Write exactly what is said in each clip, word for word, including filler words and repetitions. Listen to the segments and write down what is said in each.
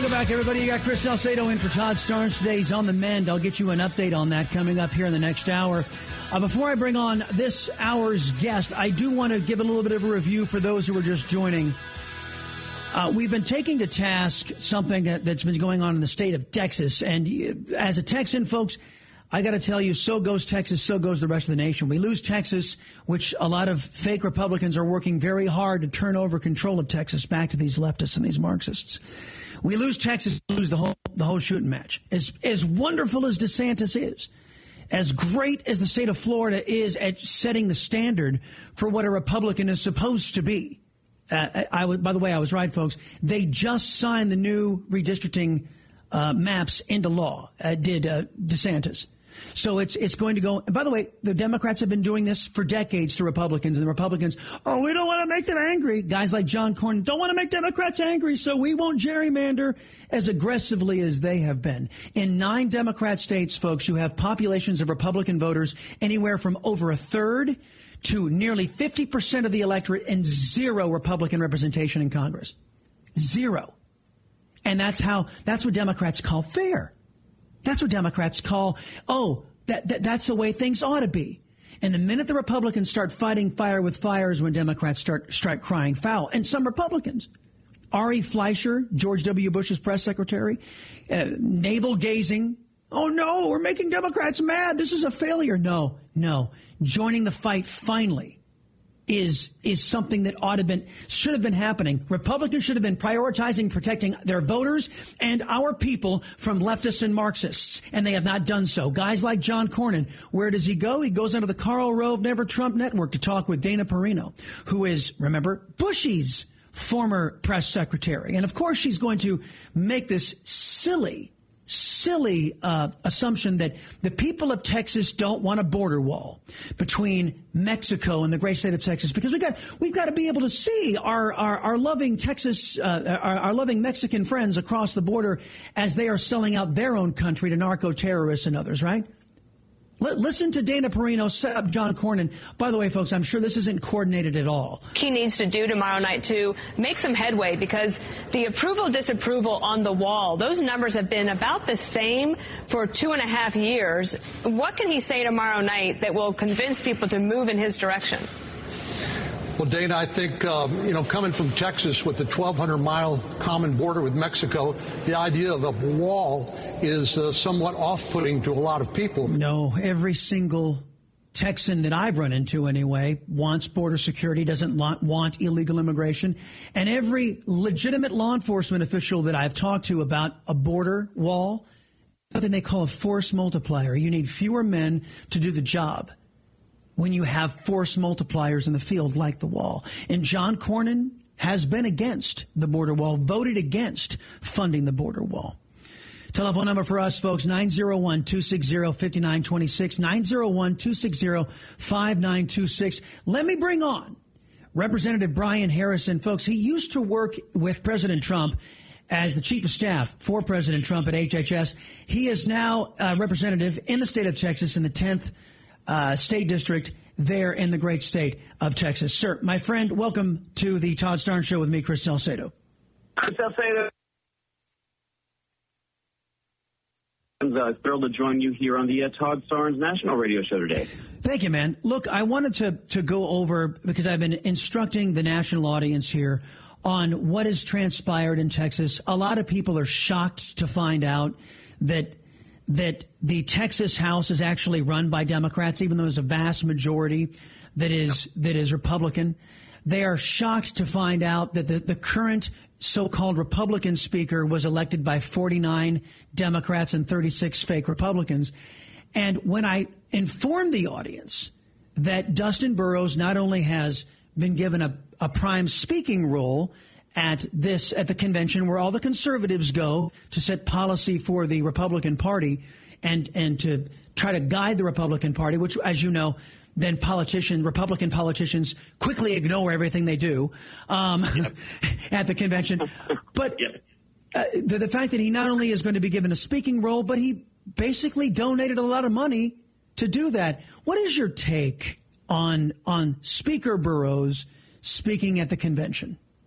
Welcome back, everybody. You got Chris Salcedo in for Todd Starnes today. He's on the mend. I'll get you an update on that coming up here in the next hour. Uh, before I bring on this hour's guest, I do want to give a little bit of a review for those who are just joining. Uh, we've been taking to task something that, that's been going on in the state of Texas. And uh, as a Texan, folks, I got to tell you, so goes Texas, so goes the rest of the nation. We lose Texas, which a lot of fake Republicans are working very hard to turn over control of Texas back to these leftists and these Marxists. We lose Texas, lose the whole the whole shooting match. As as wonderful as DeSantis is, as great as the state of Florida is at setting the standard for what a Republican is supposed to be. Uh, I, I was, by the way, I was right, folks. They just signed the new redistricting uh, maps into law. Uh, did uh, DeSantis? So it's it's going to go. And by the way, the Democrats have been doing this for decades to Republicans, and the Republicans, oh, we don't want to make them angry. Guys like John Cornyn don't want to make Democrats angry, so we won't gerrymander as aggressively as they have been. In nine Democrat states, folks, you have populations of Republican voters anywhere from over a third to nearly fifty percent of the electorate and zero Republican representation in Congress. Zero. And that's how that's what Democrats call fair. That's what Democrats call, oh, that, that that's the way things ought to be. And the minute the Republicans start fighting fire with fire is when Democrats start start crying foul. And some Republicans, Ari Fleischer, George W. Bush's press secretary, uh, navel gazing. Oh, no, we're making Democrats mad. This is a failure. No, no. Joining the fight finally is is something that ought to have been, should have been happening. Republicans should have been prioritizing protecting their voters and our people from leftists and Marxists, and they have not done so. Guys like John Cornyn, where does he go? He goes onto the Karl Rove Never Trump Network to talk with Dana Perino, who is, remember, Bushy's former press secretary. And, of course, she's going to make this silly silly uh, assumption that the people of Texas don't want a border wall between Mexico and the great state of Texas, because we got we've got to be able to see our our, our loving Texas uh, our, our loving Mexican friends across the border as they are selling out their own country to narco terrorists and others, right? L- listen to Dana Perino set up John Cornyn. By the way, folks, I'm sure this isn't coordinated at all. He needs to do tomorrow night to make some headway, because the approval disapproval on the wall, those numbers have been about the same for two and a half years. What can he say tomorrow night that will convince people to move in his direction? Well, Dana, I think, um, you know, coming from Texas with the twelve hundred mile common border with Mexico, the idea of a wall is uh, somewhat off-putting to a lot of people. No, every single Texan that I've run into anyway wants border security, doesn't want illegal immigration. And every legitimate law enforcement official that I've talked to about a border wall, something they call a force multiplier. You need fewer men to do the job when you have force multipliers in the field like the wall. And John Cornyn has been against the border wall, voted against funding the border wall. Telephone number for us, folks, nine oh one, two six zero, five nine two six, nine oh one, two six zero, five nine two six. Let me bring on Representative Brian Harrison. Folks, he used to work with President Trump as the chief of staff for President Trump at H H S. He is now a representative in the state of Texas in the tenth Uh, state district there in the great state of Texas. Sir, my friend, welcome to the Todd Starnes Show with me, Chris Salcedo. Chris Salcedo. I'm uh, thrilled to join you here on the uh, Todd Starnes National Radio Show today. Thank you, man. Look, I wanted to, to go over, because I've been instructing the national audience here on what has transpired in Texas. A lot of people are shocked to find out that that the Texas House is actually run by Democrats, even though there's a vast majority that is that is Republican. They are shocked to find out that the, the current so-called Republican speaker was elected by forty-nine Democrats and thirty-six fake Republicans. And when I informed the audience that Dustin Burrows not only has been given a, a prime speaking role at this at the convention where all the conservatives go to set policy for the Republican Party and and to try to guide the Republican Party, which, as you know, then politicians, Republican politicians quickly ignore everything they do um, yep. at the convention. But yep. uh, the, the fact that he not only is going to be given a speaking role, but he basically donated a lot of money to do that. What is your take on on Speaker Burrows speaking at the convention?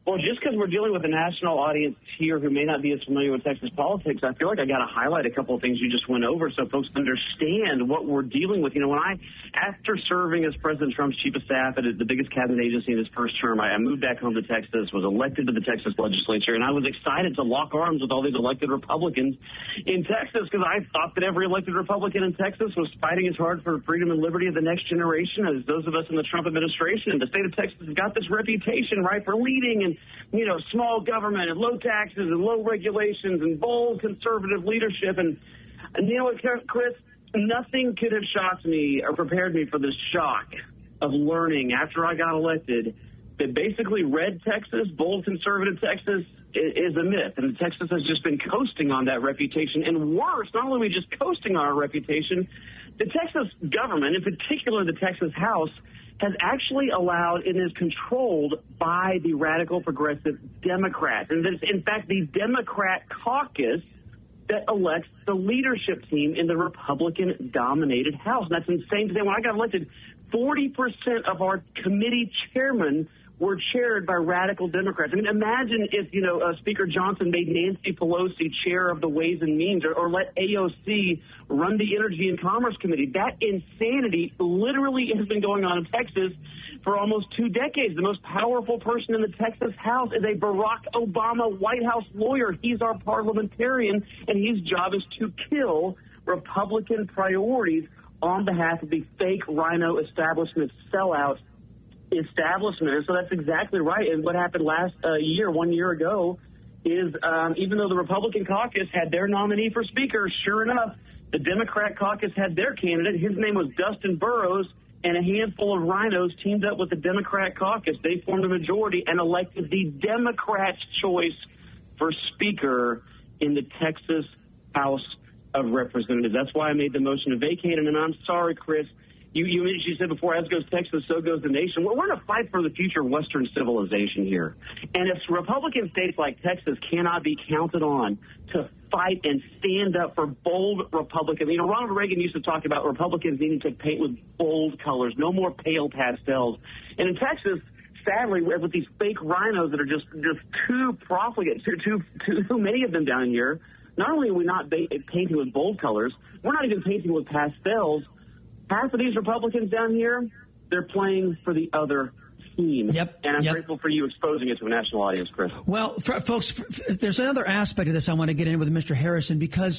Well, just because we're dealing with a national audience here who may not be as familiar with Texas politics, I feel like I got to highlight a couple of things you just went over so folks understand what we're dealing with. You know, when I, after serving as President Trump's chief of staff at the biggest cabinet agency in his first term, I moved back home to Texas, was elected to the Texas legislature, and I was excited to lock arms with all these elected Republicans in Texas because I thought that every elected Republican in Texas was fighting as hard for freedom and liberty of the next generation as those of us in the Trump administration. And the state of Texas has got this reputation, right, for leading and you know, small government and low taxes and low regulations and bold conservative leadership. And, and you know what, Chris, nothing could have shocked me or prepared me for this shock of learning after I got elected that basically red Texas, bold conservative Texas is a myth. And Texas has just been coasting on that reputation. And worse, not only are we just coasting on our reputation, the Texas government, in particular the Texas House, has actually allowed and is controlled by the radical progressive Democrats. And it's, in fact, the Democrat caucus that elects the leadership team in the Republican-dominated House. And that's insane to say. When I got elected, forty percent of our committee chairmen were chaired by radical Democrats. I mean, imagine if, you know, uh, Speaker Johnson made Nancy Pelosi chair of the Ways and Means or, or let A O C run the Energy and Commerce Committee. That insanity literally has been going on in Texas for almost two decades. The most powerful person in the Texas House is a Barack Obama White House lawyer. He's our parliamentarian, and his job is to kill Republican priorities on behalf of the fake rhino establishment sellout establishment. So that's exactly right. And what happened last uh, year, one year ago, is um, even though the Republican caucus had their nominee for Speaker, sure enough, the Democrat caucus had their candidate. His name was Dustin Burrows, and a handful of rhinos teamed up with the Democrat caucus. They formed a majority and elected the Democrats' choice for Speaker in the Texas House of Representatives. That's why I made the motion to vacate. And I'm sorry, Chris, You, you, you said before, as goes Texas, so goes the nation. We're, we're in a fight for the future of Western civilization here. And if Republican states like Texas cannot be counted on to fight and stand up for bold Republicans. You know, Ronald Reagan used to talk about Republicans needing to paint with bold colors, no more pale pastels. And in Texas, sadly, with these fake rhinos that are just, just too profligate, too, too, too, too many of them down here, not only are we not ba- painting with bold colors, we're not even painting with pastels. Half of these Republicans down here, they're playing for the other team. Yep. And I'm yep. grateful for you exposing it to a national audience, Chris. Well, for, folks, for, there's another aspect of this I want to get in with Mister Harrison, because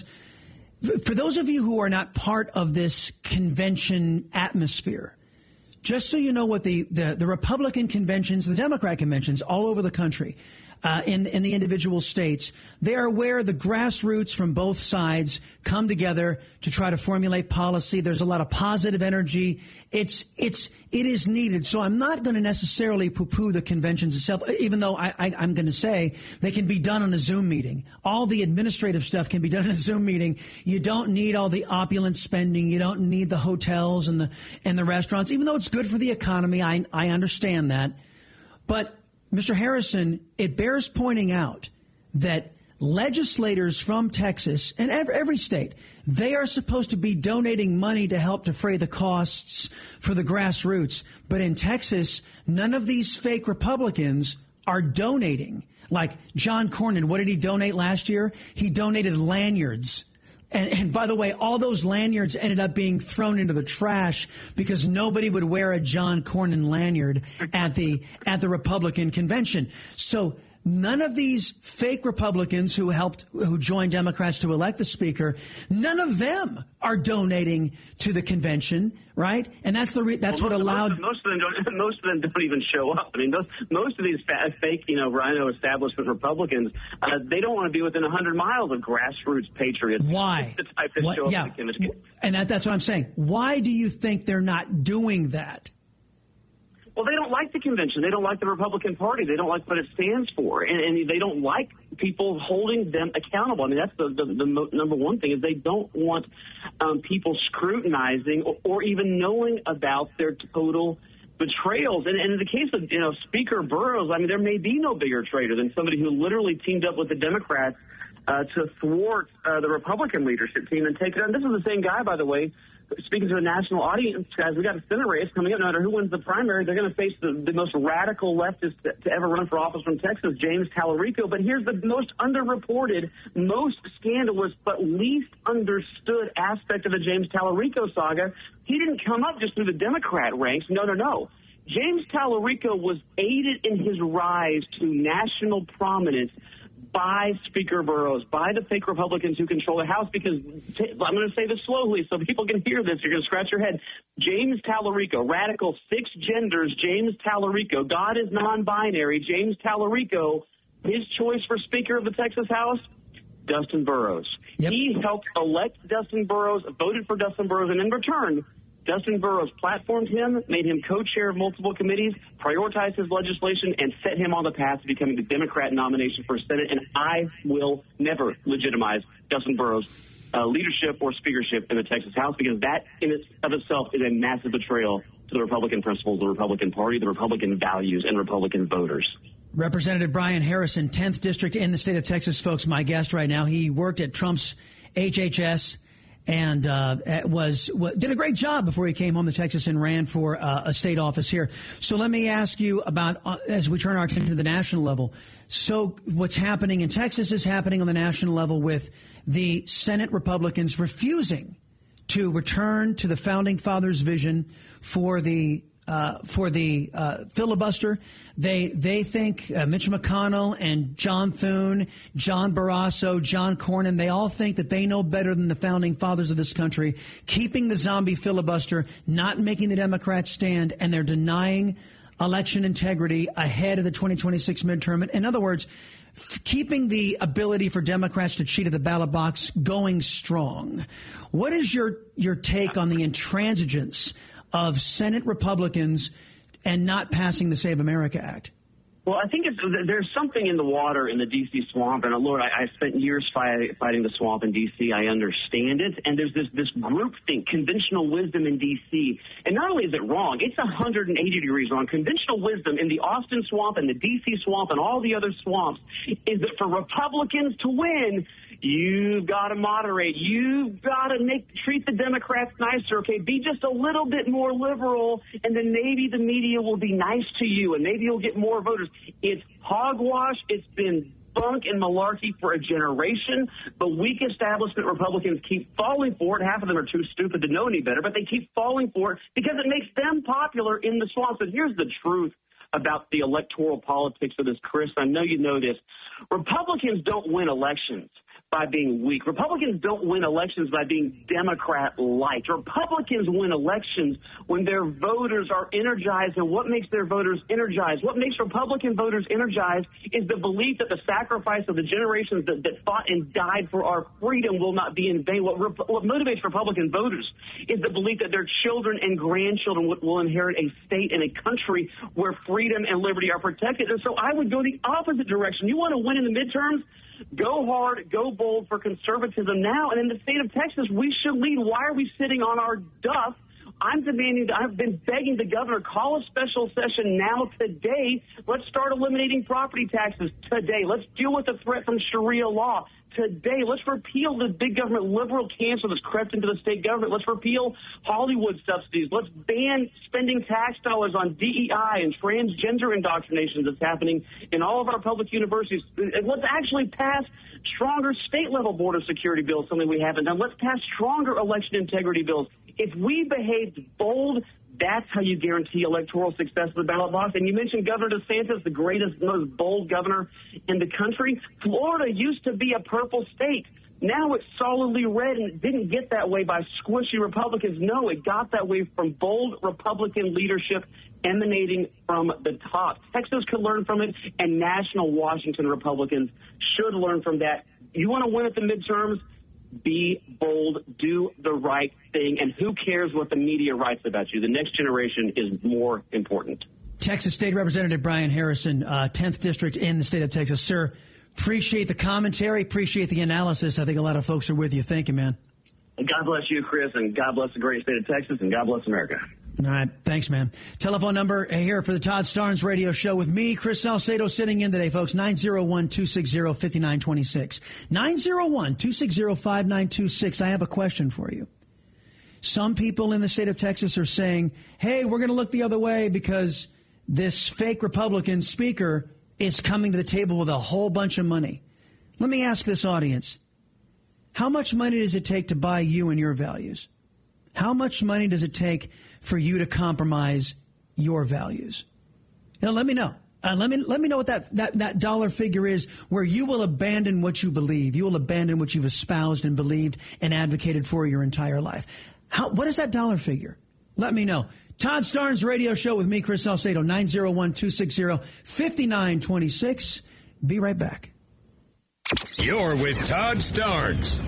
for those of you who are not part of this convention atmosphere, just so you know what the, the, the Republican conventions, the Democrat conventions all over the country, Uh, in, in the individual states, they are where the grassroots from both sides come together to try to formulate policy. There's a lot of positive energy. It's it's it is needed. So I'm not going to necessarily poo-poo the conventions itself, even though I, I, I'm going to say they can be done on a Zoom meeting. All the administrative stuff can be done in a Zoom meeting. You don't need all the opulent spending. You don't need the hotels and the and the restaurants, even though it's good for the economy. I I understand that, but Mister Harrison, it bears pointing out that legislators from Texas and every, every state, they are supposed to be donating money to help defray the costs for the grassroots. But in Texas, none of these fake Republicans are donating. Like John Cornyn, what did he donate last year? He donated lanyards. And, and by the way, all those lanyards ended up being thrown into the trash because nobody would wear a John Cornyn lanyard at the at the Republican convention. So none of these fake Republicans who helped, who joined Democrats to elect the speaker, none of them are donating to the convention, right? And that's the re- that's well, what most, allowed most of them don't. Most of them don't even show up. I mean, those, most of these fa- fake, you know, rhino establishment Republicans, uh, they don't want to be within a hundred miles of grassroots patriots. Why? The type that what, show yeah, up the and that, that's what I'm saying. Why do you think they're not doing that? Well, they don't like the convention. They don't like the Republican Party. They don't like what it stands for. And, and they don't like people holding them accountable. I mean, that's the, the, the mo- number one thing is they don't want um, people scrutinizing or, or even knowing about their total betrayals. And, and in the case of, you know, Speaker Burrows, I mean, there may be no bigger traitor than somebody who literally teamed up with the Democrats uh, to thwart uh, the Republican leadership team and take it on. This is the same guy, by the way, speaking to the national audience, guys, we got a Senate race coming up. No matter who wins the primary, they're going to face the, the most radical leftist to, to ever run for office from Texas, James Tallarico. But here's the most underreported, most scandalous, but least understood aspect of the James Tallarico saga. He didn't come up just through the Democrat ranks. No, no, no. James Tallarico was aided in his rise to national prominence by Speaker Burrows, by the fake Republicans who control the House, because t- I'm going to say this slowly so people can hear this. You're going to scratch your head. James Tallarico, radical, six genders, James Tallarico, God is non-binary, James Tallarico, his choice for Speaker of the Texas House, Dustin Burrows. Yep. He helped elect Dustin Burrows, voted for Dustin Burrows, and in return, Dustin Burrows platformed him, made him co-chair of multiple committees, prioritized his legislation, and set him on the path to becoming the Democrat nomination for Senate. And I will never legitimize Dustin Burrows' uh, leadership or speakership in the Texas House, because that in its, of itself is a massive betrayal to the Republican principles, the Republican Party, the Republican values, and Republican voters. Representative Brian Harrison, tenth District in the state of Texas, folks, my guest right now. He worked at Trump's H H S. And uh, was did a great job before he came home to Texas and ran for uh, a state office here. So let me ask you about, uh, as we turn our attention to the national level, so what's happening in Texas is happening on the national level with the Senate Republicans refusing to return to the Founding Fathers' vision for the Uh, for the uh, filibuster. They they think uh, Mitch McConnell and John Thune, John Barrasso, John Cornyn, they all think that they know better than the founding fathers of this country, keeping the zombie filibuster, not making the Democrats stand, and they're denying election integrity ahead of the twenty twenty-six midterm. In other words, f- keeping the ability for Democrats to cheat at the ballot box going strong. What is your, your take on the intransigence of Senate Republicans and not passing the Save America Act? Well, I think it's, there's something in the water in the D C swamp, and uh, Lord, I, I spent years fight, fighting the swamp in D C. I understand it, and there's this this group think, conventional wisdom in D C. And not only is it wrong, it's one hundred eighty degrees wrong. Conventional wisdom in the Austin swamp and the D C swamp and all the other swamps is that for Republicans to win, you've got to moderate. You've got to make treat the Democrats nicer, okay? Be just a little bit more liberal, and then maybe the media will be nice to you, and maybe you'll get more voters. It's hogwash. It's been bunk and malarkey for a generation. The weak establishment Republicans keep falling for it. Half of them are too stupid to know any better, but they keep falling for it because it makes them popular in the swamps. And here's the truth about the electoral politics of this, Chris. I know you know this. Republicans don't win elections by being weak. Republicans don't win elections by being Democrat-like. Republicans win elections when their voters are energized. And what makes their voters energized? What makes Republican voters energized is the belief that the sacrifice of the generations that, that fought and died for our freedom will not be in vain. What, what motivates Republican voters is the belief that their children and grandchildren will, will inherit a state and a country where freedom and liberty are protected. And so I would go the opposite direction. You want to win in the midterms? Go hard, go bold for conservatism now. And in the state of Texas, we should lead. Why are we sitting on our duff? I'm demanding, I've been begging the governor, call a special session now today. Let's start eliminating property taxes today. Let's deal with the threat from Sharia law today. Let's repeal the big government liberal cancer that's crept into the state government. Let's repeal Hollywood subsidies. Let's ban spending tax dollars on D E I and transgender indoctrination that's happening in all of our public universities. And let's actually pass stronger state-level border security bills, something we haven't done. Let's pass stronger election integrity bills. If we behaved bold, that's how you guarantee electoral success of the ballot box. And you mentioned Governor DeSantis, the greatest, most bold governor in the country. Florida used to be a purple state. Now it's solidly red, and it didn't get that way by squishy Republicans. No, it got that way from bold Republican leadership emanating from the top. Texas could learn from it, and national Washington Republicans should learn from that. You want to win at the midterms? Be bold, do the right thing, and who cares what the media writes about you? The next generation is more important. Texas State Representative Brian Harrison, uh, tenth District in the state of Texas. Sir, appreciate the commentary, appreciate the analysis. I think a lot of folks are with you. Thank you, man. God bless you, Chris, and God bless the great state of Texas, and God bless America. All right. Thanks, man. Telephone number here for the Todd Starnes radio show with me, Chris Salcedo, sitting in today, folks. nine oh one, two six zero, five nine two six. nine oh one, two six zero, five nine two six. I have a question for you. Some people in the state of Texas are saying, hey, we're going to look the other way because this fake Republican speaker is coming to the table with a whole bunch of money. Let me ask this audience, how much money does it take to buy you and your values? How much money does it take for you to compromise your values? Now, let me know. Uh, let me let me know what that, that, that dollar figure is where you will abandon what you believe. You will abandon what you've espoused and believed and advocated for your entire life. How, what is that dollar figure? Let me know. Todd Starnes Radio Show with me, Chris Salcedo, nine oh one, two six zero, five nine two six. Be right back. You're with Todd Starnes.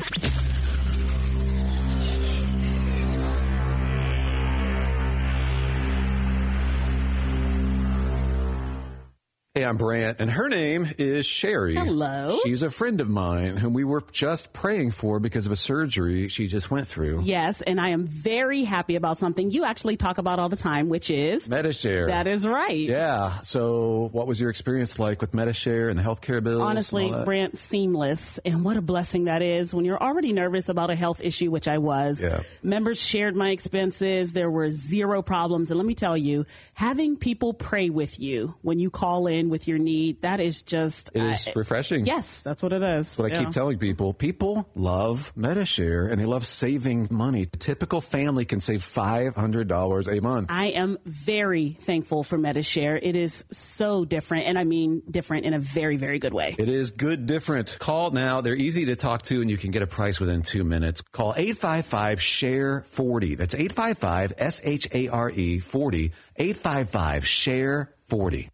Hey, I'm Brant, and her name is Sherry. Hello. She's a friend of mine whom we were just praying for because of a surgery she just went through. Yes, and I am very happy about something you actually talk about all the time, which is... Medi-Share. That is right. Yeah. So what was your experience like with Medi-Share and the healthcare bills? Honestly, Brant, seamless. And what a blessing that is when you're already nervous about a health issue, which I was. Yeah. Members shared my expenses. There were zero problems. And let me tell you, having people pray with you when you call in with your need, that is just... It is uh, refreshing. Yes, that's what it is. That's what I yeah. keep telling people. People love Medi-Share, and they love saving money. A typical family can save five hundred dollars a month. I am very thankful for Medi-Share. It is so different, and I mean different in a very, very good way. It is good different. Call now. They're easy to talk to, and you can get a price within two minutes. Call eight five five, S H A R E, forty. That's eight five five, S H A R E, forty. eight five five, S H A R E, forty.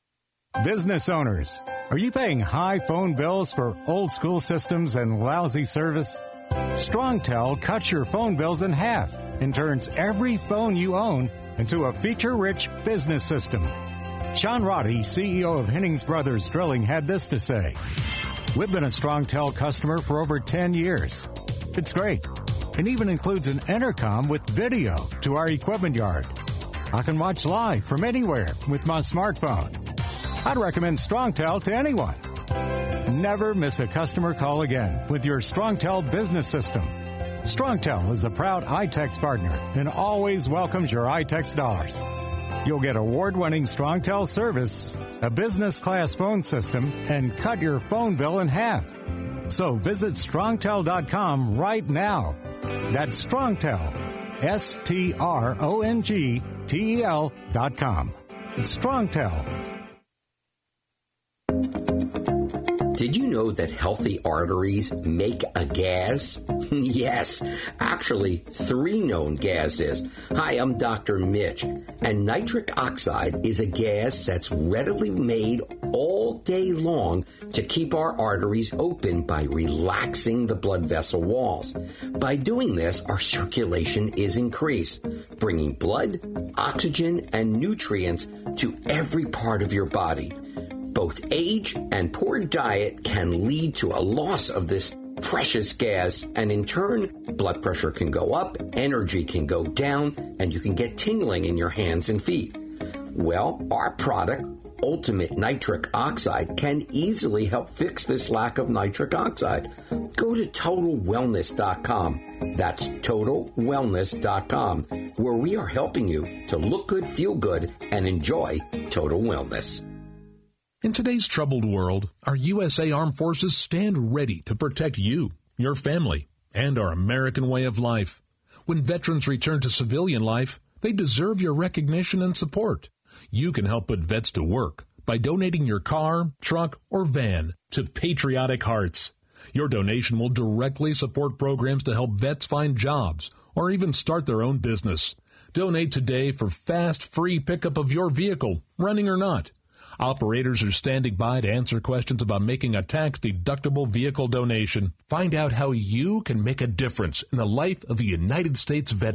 Business owners, are you paying high phone bills for old school systems and lousy service? StrongTel cuts your phone bills in half and turns every phone you own into a feature-rich business system. Sean Roddy, C E O of Hennings Brothers Drilling, had this to say. We've been a StrongTel customer for over ten years. It's great. It even includes an intercom with video to our equipment yard. I can watch live from anywhere with my smartphone. I'd recommend StrongTel to anyone. Never miss a customer call again with your StrongTel business system. StrongTel is a proud iTex partner and always welcomes your iTex dollars. You'll get award-winning StrongTel service, a business-class phone system, and cut your phone bill in half. So visit strongtel dot com right now. That's StrongTel, S T R O N G T E L dot com. It's StrongTel. Did you know that healthy arteries make a gas? Yes, actually, three known gases. Hi, I'm Doctor Mitch, and nitric oxide is a gas that's readily made all day long to keep our arteries open by relaxing the blood vessel walls. By doing this, our circulation is increased, bringing blood, oxygen, and nutrients to every part of your body. Both age and poor diet can lead to a loss of this precious gas, and in turn, blood pressure can go up, energy can go down, and you can get tingling in your hands and feet. Well, our product, Ultimate Nitric Oxide, can easily help fix this lack of nitric oxide. Go to total wellness dot com. That's total wellness dot com, where we are helping you to look good, feel good, and enjoy total wellness. In today's troubled world, our U S A Armed Forces stand ready to protect you, your family, and our American way of life. When veterans return to civilian life, they deserve your recognition and support. You can help put vets to work by donating your car, truck, or van to Patriotic Hearts. Your donation will directly support programs to help vets find jobs or even start their own business. Donate today for fast, free pickup of your vehicle, running or not. Operators are standing by to answer questions about making a tax-deductible vehicle donation. Find out how you can make a difference in the life of a United States veteran.